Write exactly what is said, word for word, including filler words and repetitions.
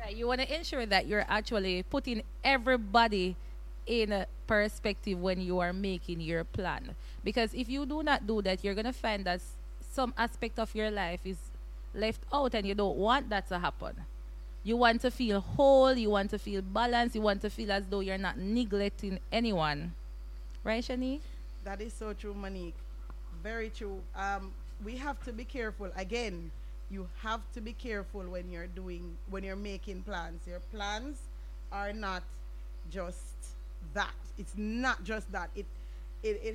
Right, you want to ensure that you're actually putting everybody in a perspective when you are making your plan. Because if you do not do that, you're going to find that s- some aspect of your life is left out and you don't want that to happen. You want to feel whole, you want to feel balanced, you want to feel as though you're not neglecting anyone. Right, Shani? That is so true, Monique. Very true. Um, we have to be careful. Again, you have to be careful when you're doing when you're making plans. Your plans are not just that. It's not just that. It it, it